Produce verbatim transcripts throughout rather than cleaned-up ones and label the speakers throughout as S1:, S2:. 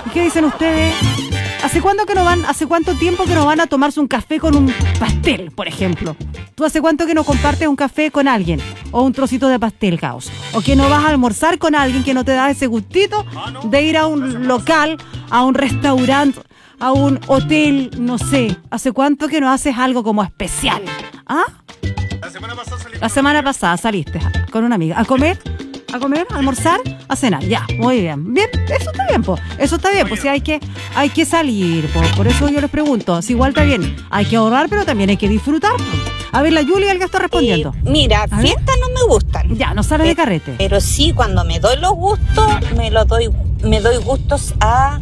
S1: ¿Y qué dicen ustedes? ¿Hace cuánto que no van, hace cuánto tiempo que no van a tomarse un café con un pastel, por ejemplo? ¿Tú hace cuánto que no compartes un café con alguien? O un trocito de pastel, Caos. O que no vas a almorzar con alguien que no te da ese gustito de ir a un local, a un restaurante, a un hotel, no sé. ¿Hace cuánto que no haces algo como especial? ¿Ah?
S2: La semana pasada salí
S1: La semana pasada saliste con una amiga. ¿A comer? ¿A comer? ¿A almorzar? ¿A cenar? Ya, muy bien. Bien, eso está bien, po. Eso está bien, pues sí, hay que, hay que salir, po. Por eso yo les pregunto, si igual está bien, hay que ahorrar, pero también hay que disfrutar, po. A ver, la Julia, el que está respondiendo.
S3: Eh, mira,
S1: A ver.
S3: fiestas no me gustan.
S1: Ya, no sale de carrete.
S3: Pero sí, cuando me doy los gustos, me los doy, me doy gustos a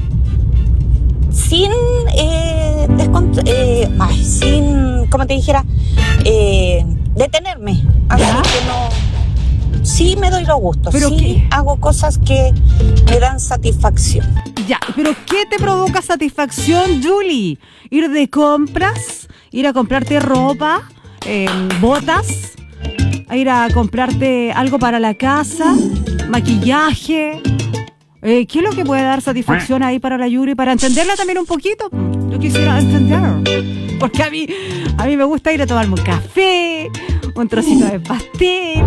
S3: sin eh, descont- eh, ay, sin, como te dijera, eh, detenerme. Así
S1: ¿Ya?
S3: que no. Sí me doy los gustos,
S1: ¿Pero
S3: sí
S1: qué?
S3: hago cosas que me dan satisfacción.
S1: Ya, pero ¿qué te provoca satisfacción, Julie? ¿Ir de compras? ¿Ir a comprarte ropa? Eh, ¿Botas? ¿A ir a comprarte algo para la casa? ¿Maquillaje? Eh, ¿Qué es lo que puede dar satisfacción ahí para la Yuri? Para entenderla también un poquito. Yo quisiera entender. Porque a mí, a mí me gusta ir a tomarme un café, un trocito de pastel,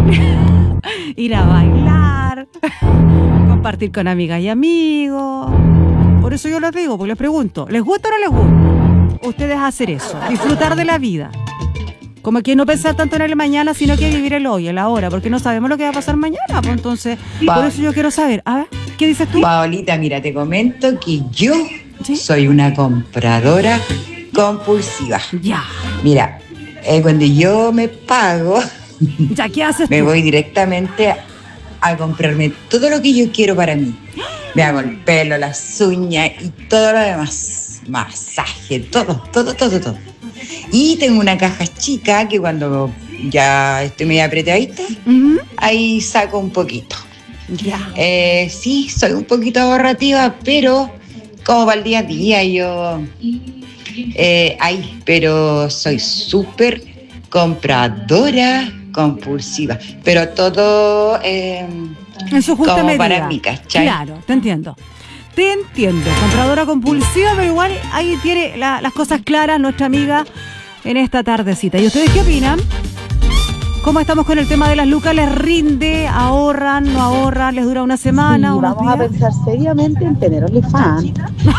S1: ir a bailar, compartir con amigas y amigos. Por eso yo les digo, porque les pregunto, ¿les gusta o no les gusta? Ustedes hacer eso, disfrutar de la vida. Como que no pensar tanto en el mañana, sino que vivir el hoy, el ahora, porque no sabemos lo que va a pasar mañana. Pues entonces,
S4: Pa-
S1: por eso yo quiero saber. A ver, ¿qué dices tú?
S4: Paolita, mira, te comento que yo
S1: ¿Sí?
S4: soy una compradora compulsiva.
S1: Ya,
S4: Mira, eh, cuando yo me pago,
S1: ya, ¿qué haces
S4: me
S1: tú?
S4: voy directamente a, a comprarme todo lo que yo quiero para mí. Me hago el pelo, las uñas y todo lo demás. Masaje, todo, todo, todo, todo. Y tengo una caja chica que cuando ya estoy medio apretadita,
S1: Ujú.
S4: ahí saco un poquito.
S1: Ya.
S4: Eh, sí, soy un poquito ahorrativa, pero como para el día a día yo... Eh, ay, pero soy súper compradora compulsiva. Pero todo eh,
S1: En su justa
S4: como
S1: medida.
S4: para mí, ¿cachai?
S1: Claro, te entiendo. Te entiendo. Compradora compulsiva, pero igual ahí tiene la- las cosas claras nuestra amiga en esta tardecita. ¿Y ustedes qué opinan? ¿Cómo estamos con el tema de las lucas? ¿Les rinde? ¿Ahorran? ¿No ahorran? ¿Les dura una semana?
S5: Sí,
S1: ¿Unos
S5: vamos a
S1: días?
S5: pensar seriamente en tener OnlyFans.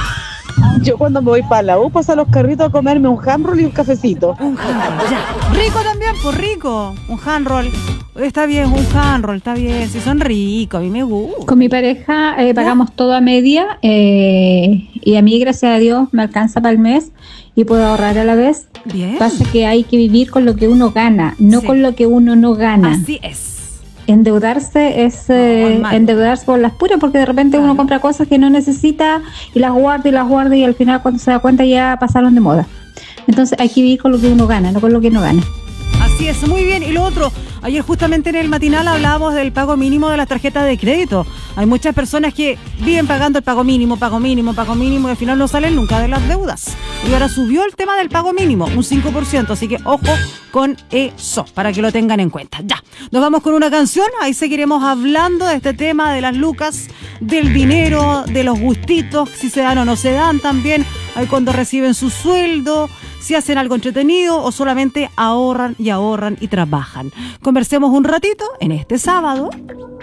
S5: Yo cuando me voy para la U paso a los carritos a comerme un ham roll y un cafecito.
S1: Un handroll, ya. Rico también, pues rico. Un handroll. Está bien, un handroll, está bien. Si son ricos, a mí me gusta.
S6: Con mi pareja eh, pagamos todo a media eh, y a mí, gracias a Dios, me alcanza para el mes y puedo ahorrar a la vez.
S1: Bien.
S6: Pasa que hay que vivir con lo que uno gana, no
S1: Sí.
S6: con lo que uno no gana.
S1: Así es.
S6: Endeudarse es eh,
S1: No, mal.
S6: endeudarse por las puras, porque de repente
S1: Claro.
S6: uno compra cosas que no necesita y las guarda y las guarda y al final cuando se da cuenta ya pasaron de moda. Entonces hay que vivir con lo que uno gana, no con lo que no gana.
S1: Así es, muy bien. Y lo otro, ayer justamente en el matinal hablábamos del pago mínimo de las tarjetas de crédito. Hay muchas personas que viven pagando el pago mínimo, pago mínimo, pago mínimo y al final no salen nunca de las deudas. Y ahora subió el tema del pago mínimo, un cinco por ciento, así que ojo con eso, para que lo tengan en cuenta. Ya, nos vamos con una canción, ahí seguiremos hablando de este tema de las lucas, del dinero, de los gustitos, si se dan o no se dan también, ahí cuando reciben su sueldo, si hacen algo entretenido o solamente ahorran y ahorran y trabajan. Conversemos un ratito en este sábado.